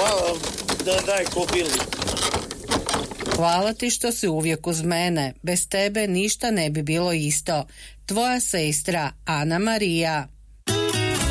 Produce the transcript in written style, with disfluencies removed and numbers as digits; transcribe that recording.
malo da daj kopili. Hvala ti što si uvijek uz mene. Bez tebe ništa ne bi bilo isto. Tvoja sestra Ana Marija.